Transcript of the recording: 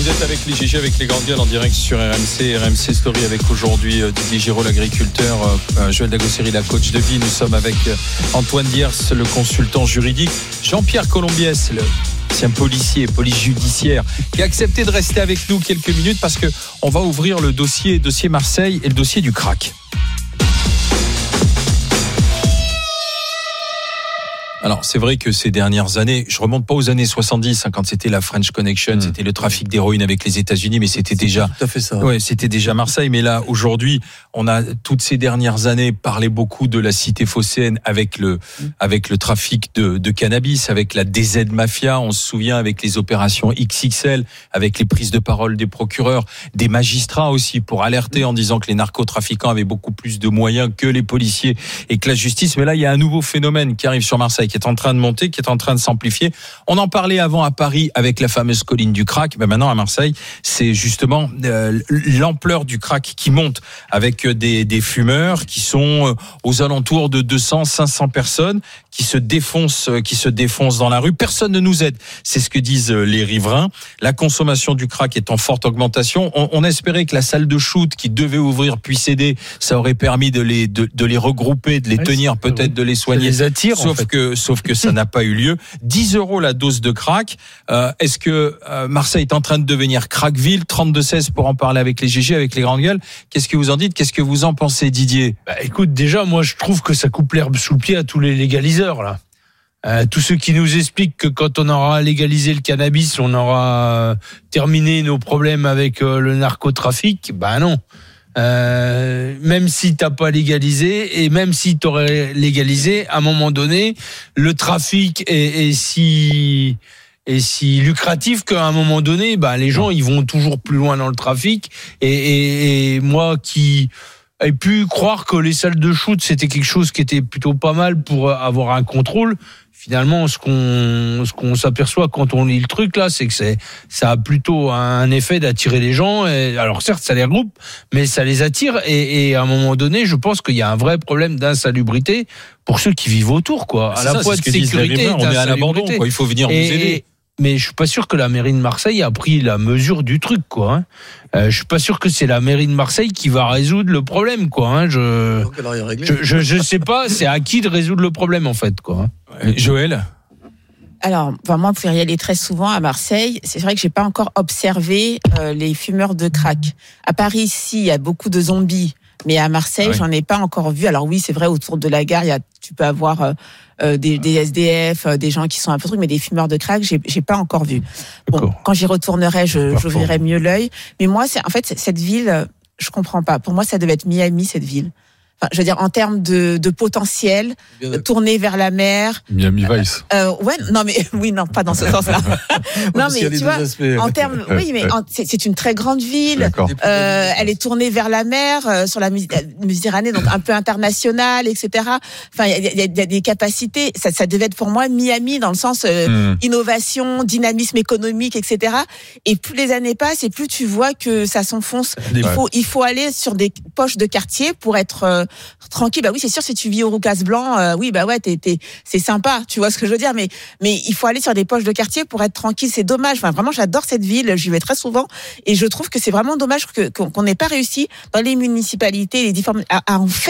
Vous êtes avec les GG, avec les grandes gueules en direct sur RMC Story avec aujourd'hui Didier Giraud, l'agriculteur, Joël Dagosseri, la coach de vie. Nous sommes avec Antoine Diers, le consultant juridique, Jean-Pierre Colombiès, c'est un policier, police judiciaire, qui a accepté de rester avec nous quelques minutes parce qu'on va ouvrir le dossier Marseille et le dossier du crack. Alors, c'est vrai que ces dernières années, je remonte pas aux années 70, quand c'était la French Connection, c'était le trafic d'héroïne avec les États-Unis, mais c'était déjà, tout à fait ça. Ouais, c'était déjà Marseille. Mais là, aujourd'hui, on a toutes ces dernières années parlé beaucoup de la cité phocéenne avec le trafic de cannabis, avec la DZ Mafia. On se souvient avec les opérations XXL, avec les prises de parole des procureurs, des magistrats aussi pour alerter en disant que les narcotrafiquants avaient beaucoup plus de moyens que les policiers et que la justice. Mais là, il y a un nouveau phénomène qui arrive sur Marseille, qui est en train de monter, qui est en train de s'amplifier. On en parlait avant à Paris avec la fameuse colline du crack. Maintenant à Marseille, c'est justement l'ampleur du crack qui monte avec des fumeurs qui sont aux alentours de 200-500 personnes qui se défoncent dans la rue. Personne ne nous aide. C'est ce que disent les riverains. La consommation du crack est en forte augmentation. On espérait que la salle de shoot qui devait ouvrir puis céder, ça aurait permis de les regrouper, de les tenir, peut-être de les soigner. Ça les attire, Sauf que ça n'a pas eu lieu. 10 € la dose de crack. Est-ce que Marseille est en train de devenir crackville? 32-16 pour en parler avec les GG, avec les grandes gueules. Qu'est-ce que vous en dites? Qu'est-ce que vous en pensez, Didier? Écoute, déjà, moi, je trouve que ça coupe l'herbe sous le pied à tous les légaliseurs, là. Tous ceux qui nous expliquent que quand on aura légalisé le cannabis, on aura terminé nos problèmes avec le narcotrafic, non. Même si t'as pas légalisé et même si t'aurais légalisé, à un moment donné, le trafic est si lucratif qu'à un moment donné, les gens ils vont toujours plus loin dans le trafic. Et moi qui ai pu croire que les salles de shoot c'était quelque chose qui était plutôt pas mal pour avoir un contrôle. Finalement, ce qu'on s'aperçoit quand on lit le truc là, c'est que ça a plutôt un effet d'attirer les gens. Alors certes, ça les regroupe, mais ça les attire. Et à un moment donné, je pense qu'il y a un vrai problème d'insalubrité pour ceux qui vivent autour, quoi. À la fois de sécurité, on est à l'abandon, quoi. Il faut venir nous aider. Mais je suis pas sûr que la mairie de Marseille a pris la mesure du truc, quoi. Je suis pas sûr que c'est la mairie de Marseille qui va résoudre le problème, quoi. Je sais pas, c'est à qui de résoudre le problème, en fait, quoi. Joël? Alors, moi, pour y aller très souvent à Marseille, c'est vrai que j'ai pas encore observé les fumeurs de crack. À Paris, ici, il y a beaucoup de zombies, mais à Marseille, j'en ai pas encore vu. Alors oui, c'est vrai, autour de la gare, tu peux avoir des SDF, des gens qui sont un peu trucs, mais des fumeurs de crack, j'ai pas encore vu. Bon, quand j'y retournerai, j'ouvrirai mieux l'œil. Mais moi, cette ville, je comprends pas. Pour moi, ça devait être Miami, cette ville. Enfin, je veux dire, en termes de potentiel, tourner vers la mer. Miami Vice. Non, pas dans ce sens-là. Non, mais tu vois, en termes, oui, mais c'est une très grande ville. Elle est tournée vers la mer, sur la Méditerranée, donc un peu internationale, etc. Enfin, il y a des capacités. Ça devait être pour moi Miami dans le sens innovation, dynamisme économique, etc. Et plus les années passent, et plus tu vois que ça s'enfonce. Il faut aller sur des poches de quartier pour être tranquille. Oui, c'est sûr, si tu vis au Roucas Blanc, c'est sympa, tu vois ce que je veux dire, mais il faut aller sur des poches de quartier pour être tranquille. C'est dommage. Enfin, vraiment, j'adore cette ville, j'y vais très souvent, et je trouve que c'est vraiment dommage qu'on n'ait pas réussi dans les municipalités, les différentes, à en faire